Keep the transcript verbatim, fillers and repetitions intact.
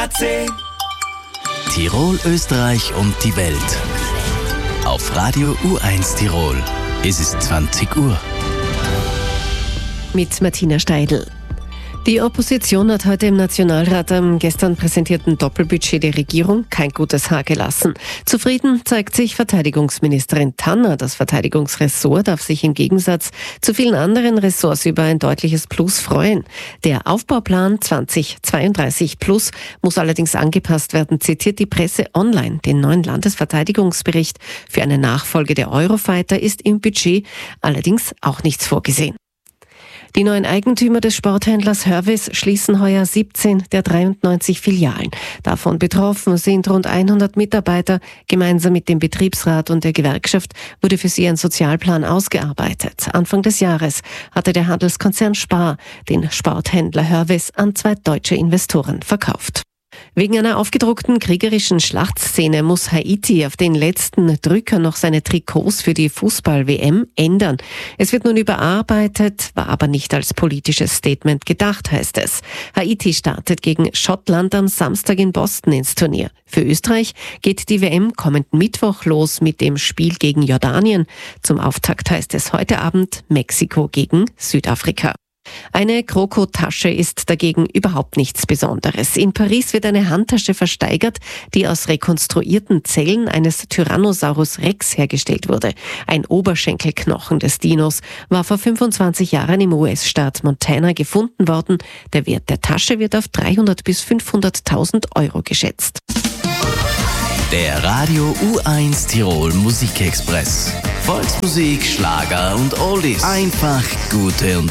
A C. Tirol, Österreich und die Welt. Auf Radio U eins Tirol. Es ist zwanzig Uhr. Mit Martina Steidl. Die Opposition hat heute im Nationalrat am gestern präsentierten Doppelbudget der Regierung kein gutes Haar gelassen. Zufrieden zeigt sich Verteidigungsministerin Tanner. Das Verteidigungsressort darf sich im Gegensatz zu vielen anderen Ressorts über ein deutliches Plus freuen. Der Aufbauplan zweitausendzweiunddreißig Plus muss allerdings angepasst werden, zitiert die Presse online. Den neuen Landesverteidigungsbericht für eine Nachfolge der Eurofighter ist im Budget allerdings auch nichts vorgesehen. Die neuen Eigentümer des Sporthändlers Hörvis schließen heuer siebzehn der dreiundneunzig Filialen. Davon betroffen sind rund hundert Mitarbeiter. Gemeinsam mit dem Betriebsrat und der Gewerkschaft wurde für sie ein Sozialplan ausgearbeitet. Anfang des Jahres hatte der Handelskonzern Spar den Sporthändler Hörvis an zwei deutsche Investoren verkauft. Wegen einer aufgedruckten kriegerischen Schlachtszene muss Haiti auf den letzten Drücker noch seine Trikots für die Fußball-W M ändern. Es wird nun überarbeitet, war aber nicht als politisches Statement gedacht, heißt es. Haiti startet gegen Schottland am Samstag in Boston ins Turnier. Für Österreich geht die W M kommenden Mittwoch los mit dem Spiel gegen Jordanien. Zum Auftakt heißt es heute Abend Mexiko gegen Südafrika. Eine Krokotasche ist dagegen überhaupt nichts Besonderes. In Paris wird eine Handtasche versteigert, die aus rekonstruierten Zellen eines Tyrannosaurus Rex hergestellt wurde. Ein Oberschenkelknochen des Dinos war vor fünfundzwanzig Jahren im U S-Staat Montana gefunden worden. Der Wert der Tasche wird auf dreihundert bis fünfhunderttausend Euro geschätzt. Der Radio U eins Tirol Musikexpress. Volksmusik, Schlager und Oldies. Einfach gute und